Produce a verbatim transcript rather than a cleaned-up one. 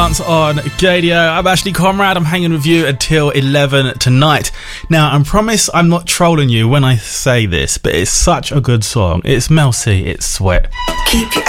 On Gadio, I'm Ashley Conrad. I'm hanging with you until eleven tonight. Now, I promise I'm not trolling you when I say this, but it's such a good song. It's Mel C, it's Sweat. Keep your